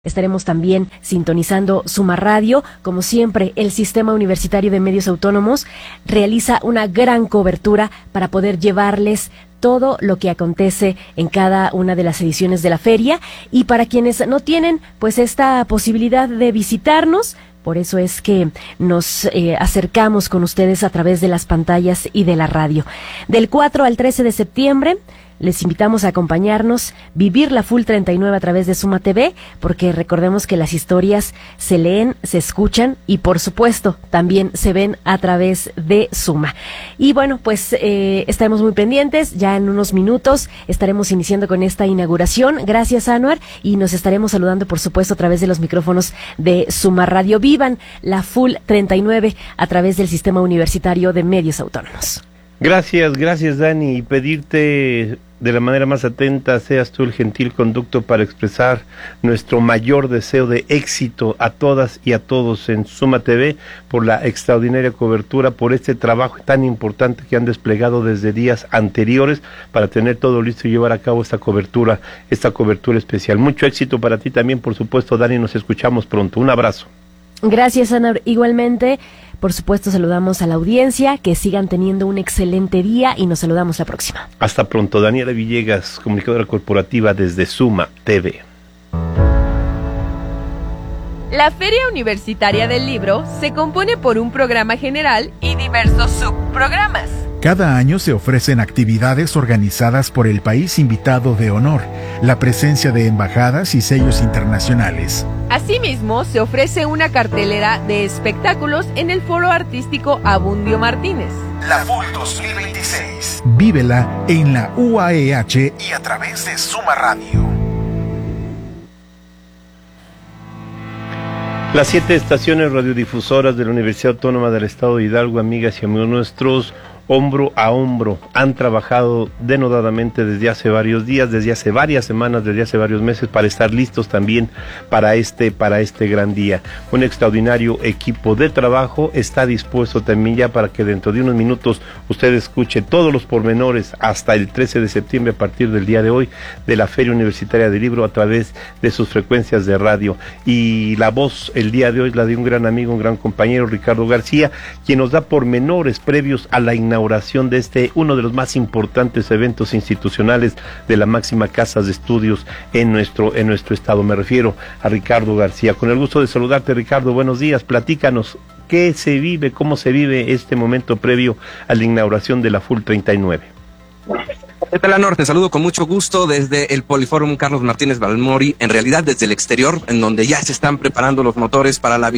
Estaremos también sintonizando Suma Radio. Como siempre, el Sistema Universitario de Medios Autónomos realiza una gran cobertura para poder llevarles todo lo que acontece en cada una de las ediciones de la feria. Y para quienes no tienen pues esta posibilidad de visitarnos, por eso es que nos acercamos con ustedes a través de las pantallas y de la radio. Del 4 al 13 de septiembre, les invitamos a acompañarnos, vivir la Full 39 a través de Suma TV, porque recordemos que las historias se leen, se escuchan y por supuesto también se ven a través de Suma. Y bueno, pues estaremos muy pendientes, ya en unos minutos estaremos iniciando con esta inauguración. Gracias, Anuar, y nos estaremos saludando por supuesto a través de los micrófonos de Suma Radio. Vivan la Full 39 a través del Sistema Universitario de Medios Autónomos. Gracias Dani, y pedirte de la manera más atenta seas tú el gentil conducto para expresar nuestro mayor deseo de éxito a todas y a todos en Suma TV por la extraordinaria cobertura, por este trabajo tan importante que han desplegado desde días anteriores para tener todo listo y llevar a cabo esta cobertura especial. Mucho éxito para ti también, por supuesto, Dani, nos escuchamos pronto. Un abrazo. Gracias, Ana. Igualmente, por supuesto, saludamos a la audiencia, que sigan teniendo un excelente día y nos saludamos la próxima. Hasta pronto. Daniela Villegas, comunicadora corporativa desde Suma TV. La Feria Universitaria del Libro se compone por un programa general y diversos subprogramas. Cada año se ofrecen actividades organizadas por el país invitado de honor, la presencia de embajadas y sellos internacionales. Asimismo, se ofrece una cartelera de espectáculos en el Foro Artístico Abundio Martínez. La FUL 2026. Vívela en la UAEH y a través de Suma Radio. Las 7 estaciones radiodifusoras de la Universidad Autónoma del Estado de Hidalgo, amigas y amigos nuestros, hombro a hombro, han trabajado denodadamente desde hace varios días, desde hace varias semanas, desde hace varios meses, para estar listos también para este gran día. Un extraordinario equipo de trabajo está dispuesto también ya para que dentro de unos minutos usted escuche todos los pormenores hasta el 13 de septiembre, a partir del día de hoy, de la Feria Universitaria del Libro a través de sus frecuencias de radio. Y la voz el día de hoy es la de un gran amigo, un gran compañero, Ricardo García, quien nos da pormenores previos a la inauguración de uno de los más importantes eventos institucionales de la máxima casa de estudios en nuestro estado. Me refiero a Ricardo García. Con el gusto de saludarte, Ricardo, buenos días. Platícanos qué se vive, cómo se vive este momento previo a la inauguración de la Full 39. ¿Qué tal, Anor? Te saludo con mucho gusto desde el Poliforum Carlos Martínez Balmori, en realidad desde el exterior, en donde ya se están preparando los motores para la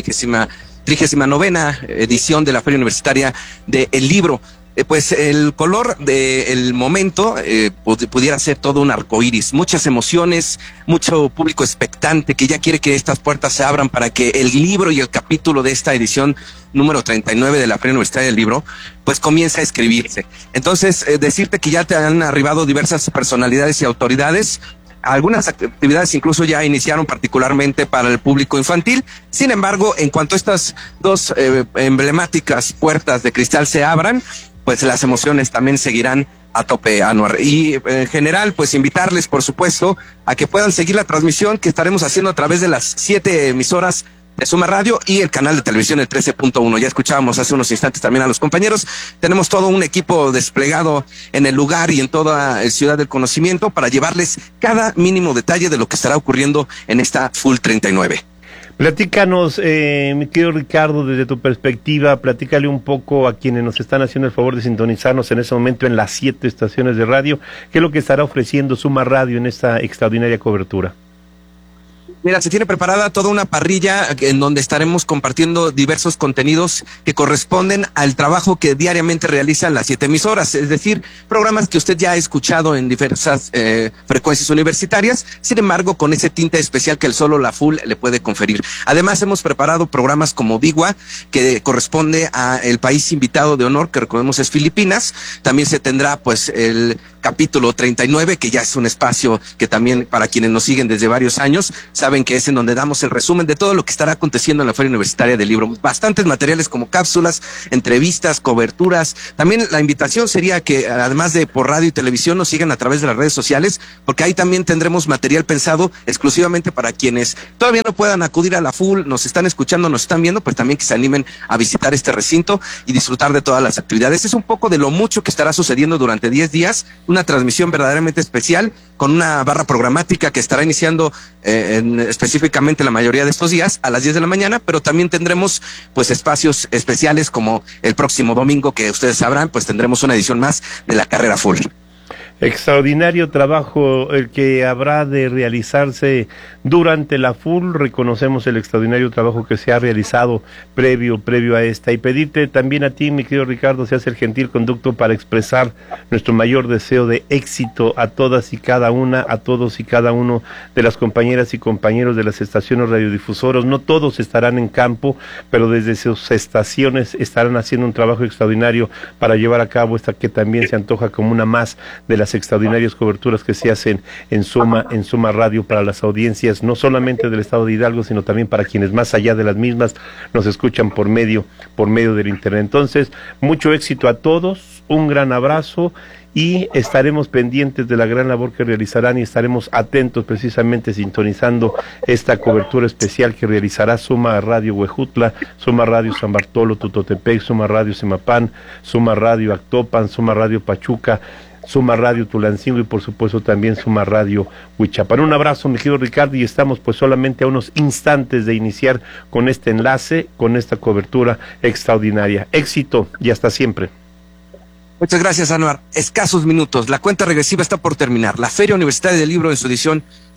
39ª edición de la Feria Universitaria del Libro. Pues el color del momento pudiera ser todo un arcoíris, muchas emociones, mucho público expectante que ya quiere que estas puertas se abran para que el libro y el capítulo de esta edición número 39 de la Feria Universitaria del Libro pues comience a escribirse. Entonces, decirte que ya te han arribado diversas personalidades y autoridades. Algunas actividades incluso ya iniciaron particularmente para el público infantil. Sin embargo, en cuanto estas dos emblemáticas puertas de cristal se abran, pues las emociones también seguirán a tope, Anuar. Y en general, pues invitarles, por supuesto, a que puedan seguir la transmisión que estaremos haciendo a través de las 7 emisoras de Suma Radio y el canal de televisión el 13.1. Ya escuchábamos hace unos instantes también a los compañeros. Tenemos todo un equipo desplegado en el lugar y en toda Ciudad del Conocimiento para llevarles cada mínimo detalle de lo que estará ocurriendo en esta Full 39. Platícanos, mi querido Ricardo, desde tu perspectiva, platícale un poco a quienes nos están haciendo el favor de sintonizarnos en ese momento en las 7 estaciones de radio, qué es lo que estará ofreciendo Suma Radio en esta extraordinaria cobertura. Mira, se tiene preparada toda una parrilla en donde estaremos compartiendo diversos contenidos que corresponden al trabajo que diariamente realizan las 7 emisoras, es decir, programas que usted ya ha escuchado en diversas frecuencias universitarias, sin embargo, con ese tinte especial que solo la Full le puede conferir. Además, hemos preparado programas como Digua, que corresponde a el país invitado de honor, que recordemos es Filipinas. También se tendrá pues el capítulo 39, que ya es un espacio que también para quienes nos siguen desde varios años, saben que es en donde damos el resumen de todo lo que estará aconteciendo en la Feria Universitaria del Libro. Bastantes materiales como cápsulas, entrevistas, coberturas. También la invitación sería que, además de por radio y televisión, nos sigan a través de las redes sociales, porque ahí también tendremos material pensado exclusivamente para quienes todavía no puedan acudir a la FUL, nos están escuchando, nos están viendo, pues también que se animen a visitar este recinto y disfrutar de todas las actividades. Es un poco de lo mucho que estará sucediendo durante 10 días, una transmisión verdaderamente especial, con una barra programática que estará iniciando específicamente la mayoría de estos días a las 10 de la mañana, pero también tendremos pues espacios especiales como el próximo domingo, que ustedes sabrán, pues tendremos una edición más de la carrera full. Extraordinario trabajo el que habrá de realizarse durante la FUL. Reconocemos el extraordinario trabajo que se ha realizado previo a esta, y pedirte también a ti, mi querido Ricardo, seas el gentil conducto para expresar nuestro mayor deseo de éxito a todas y cada una, a todos y cada uno de las compañeras y compañeros de las estaciones radiodifusoras. No todos estarán en campo, pero desde sus estaciones estarán haciendo un trabajo extraordinario para llevar a cabo esta que también se antoja como una más de las extraordinarias coberturas que se hacen en Suma Radio para las audiencias, no solamente del estado de Hidalgo, sino también para quienes más allá de las mismas nos escuchan por medio del internet. Entonces, mucho éxito a todos, un gran abrazo, y estaremos pendientes de la gran labor que realizarán, y estaremos atentos precisamente sintonizando esta cobertura especial que realizará Suma Radio Huejutla, Suma Radio San Bartolo Tutotepec, Suma Radio Semapán, Suma Radio Actopan, Suma Radio Pachuca, Suma Radio Tulancingo y por supuesto también Suma Radio Huichapan. Un abrazo, mi querido Ricardo, y estamos pues solamente a unos instantes de iniciar con este enlace, con esta cobertura extraordinaria. Éxito y hasta siempre. Muchas gracias, Anuar. Escasos minutos, la cuenta regresiva está por terminar. La Feria Universitaria del Libro en su edición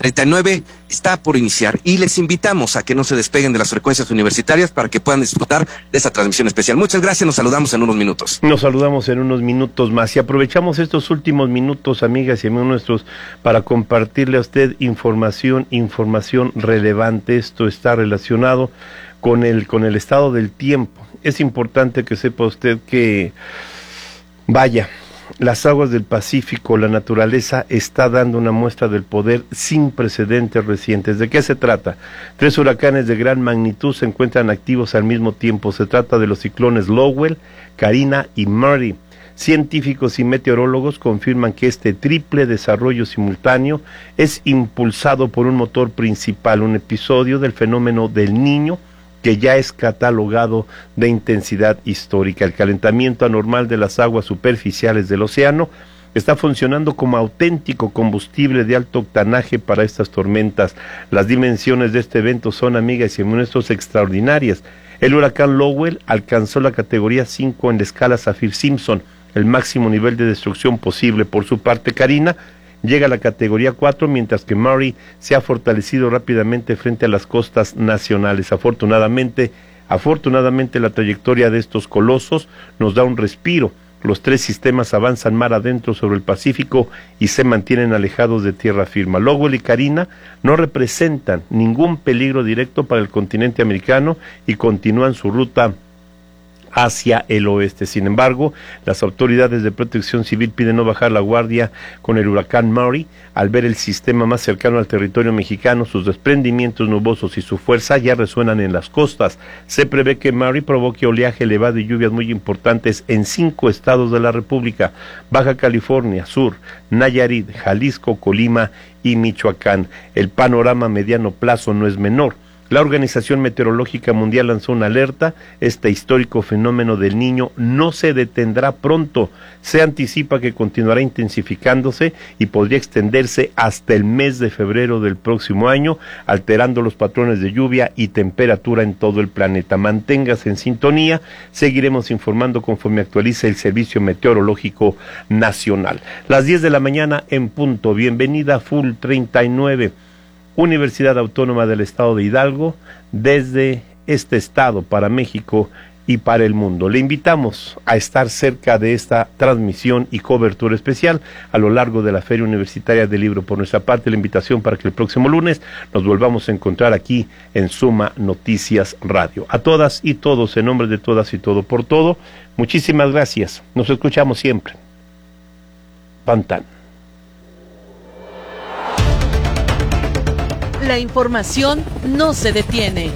39 está por iniciar, y les invitamos a que no se despeguen de las frecuencias universitarias para que puedan disfrutar de esa transmisión especial. Muchas gracias, nos saludamos en unos minutos. Nos saludamos en unos minutos más, y aprovechamos estos últimos minutos, amigas y amigos nuestros, para compartirle a usted información relevante. Esto está relacionado con el estado del tiempo. Es importante que sepa usted que vaya, las aguas del Pacífico, la naturaleza está dando una muestra del poder sin precedentes recientes. ¿De qué se trata? 3 huracanes de gran magnitud se encuentran activos al mismo tiempo. Se trata de los ciclones Lowell, Karina y Murray. Científicos y meteorólogos confirman que este triple desarrollo simultáneo es impulsado por un motor principal, un episodio del fenómeno del Niño, que ya es catalogado de intensidad histórica. El calentamiento anormal de las aguas superficiales del océano está funcionando como auténtico combustible de alto octanaje para estas tormentas. Las dimensiones de este evento son, amigas y amigos, extraordinarias. El huracán Lowell alcanzó la categoría 5 en la escala Saffir-Simpson, el máximo nivel de destrucción posible. Por su parte, Karina llega a la categoría 4, mientras que Murray se ha fortalecido rápidamente frente a las costas nacionales. Afortunadamente la trayectoria de estos colosos nos da un respiro. Los 3 sistemas avanzan mar adentro sobre el Pacífico y se mantienen alejados de tierra firme. Lowell y Karina no representan ningún peligro directo para el continente americano y continúan su ruta hacia el oeste. Sin embargo, las autoridades de protección civil piden no bajar la guardia con el huracán Murray. Al ver el sistema más cercano al territorio mexicano, sus desprendimientos nubosos y su fuerza ya resuenan en las costas. Se prevé que Murray provoque oleaje elevado y lluvias muy importantes en 5 estados de la República: Baja California Sur, Nayarit, Jalisco, Colima y Michoacán. El panorama a mediano plazo no es menor. La Organización Meteorológica Mundial lanzó una alerta. Este histórico fenómeno del Niño no se detendrá pronto. Se anticipa que continuará intensificándose y podría extenderse hasta el mes de febrero del próximo año, alterando los patrones de lluvia y temperatura en todo el planeta. Manténgase en sintonía, seguiremos informando conforme actualice el Servicio Meteorológico Nacional. Las 10 de la mañana en punto. Bienvenida a Full 39. Universidad Autónoma del Estado de Hidalgo, desde este estado para México y para el mundo. Le invitamos a estar cerca de esta transmisión y cobertura especial a lo largo de la Feria Universitaria del Libro. Por nuestra parte, la invitación para que el próximo lunes nos volvamos a encontrar aquí en Suma Noticias Radio. A todas y todos, en nombre de todas y todo por todo, muchísimas gracias. Nos escuchamos siempre. Pantán. La información no se detiene.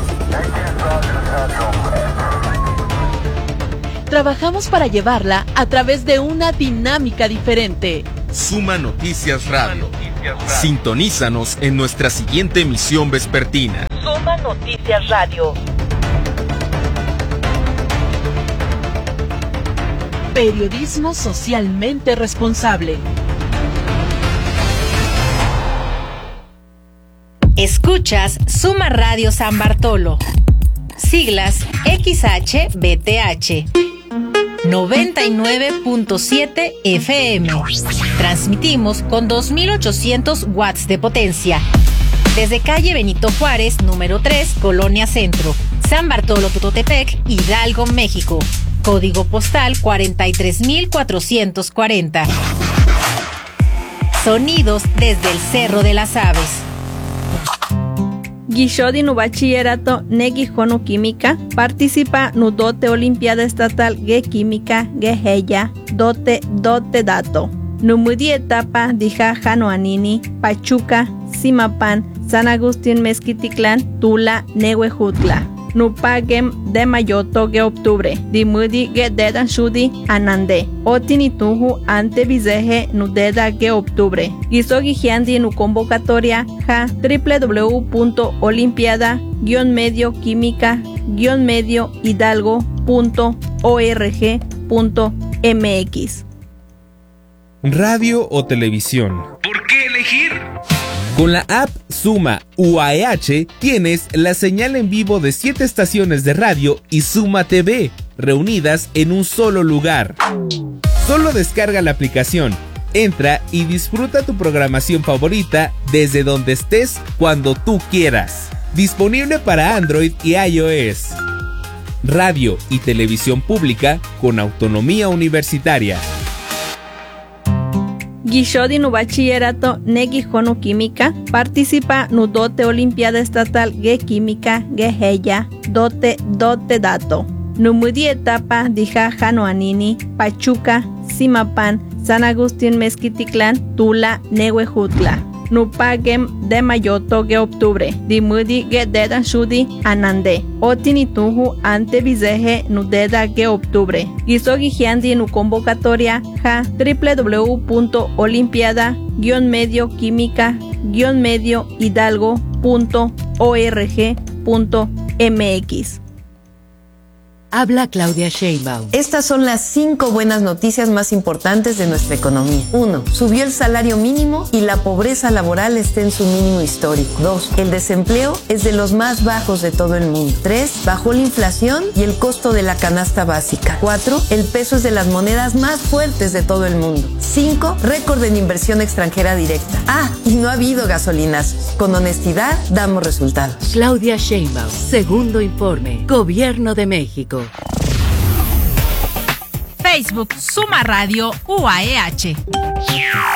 Trabajamos para llevarla a través de una dinámica diferente. Suma Noticias Radio. Sintonízanos en nuestra siguiente emisión vespertina. Suma Noticias Radio. Periodismo socialmente responsable. Escuchas Suma Radio San Bartolo. Siglas XHBTH. 99.7 FM. Transmitimos con 2800 watts de potencia. Desde calle Benito Juárez, número 3, Colonia Centro, San Bartolo Tototepec, Hidalgo, México. Código postal 43440. Sonidos desde el Cerro de las Aves. Guishodi nu bachillerato neguijonu química participa nu dote olimpiada estatal ge química ge heya dote dato. Nu mudi etapa dija Jano Anini, Pachuca, Simapan, San Agustín Mezquiticlán, Tula, Nehuejutla. Nu pagem de mayoto ge octubre, di mudi ge dedan shudi anande. Otinituhu ante bizeje nu deda ge octubre. Gisogi giandi nu convocatoria ja www.olimpiada-medio-hidalgo.org.mx. Radio o televisión. ¿Por qué elegir? Con la app Suma UAEH tienes la señal en vivo de 7 estaciones de radio y Suma TV, reunidas en un solo lugar. Solo descarga la aplicación, entra y disfruta tu programación favorita desde donde estés cuando tú quieras. Disponible para Android y iOS. Radio y televisión pública con autonomía universitaria. Guishodi nu bachillerato neguijonu química participa nu dote olimpiada estatal ge química ge heya dote dato. Nu mudi etapa dija Jano Anini, Pachuca, Simapan, San Agustín Mezquiticlán, Tula, Nehuejutla. Nu pagem de mayoto ge octubre, di mudi ge dedan shudi anande. Otinituhu ante bizeje nu deda ge octubre. Gisogi giandi nu convocatoria ja www.olimpiada-medio-hidalgo.org.mx. Habla Claudia Sheinbaum. Estas son las 5 buenas noticias más importantes de nuestra economía. 1. Subió el salario mínimo y la pobreza laboral está en su mínimo histórico. 2. El desempleo es de los más bajos de todo el mundo. 3. Bajó la inflación y el costo de la canasta básica. 4. El peso es de las monedas más fuertes de todo el mundo. 5. Récord en inversión extranjera directa. Y no ha habido gasolinazos. Con honestidad damos resultados. Claudia Sheinbaum. Segundo informe. Gobierno de México. Facebook Suma Radio UAEH.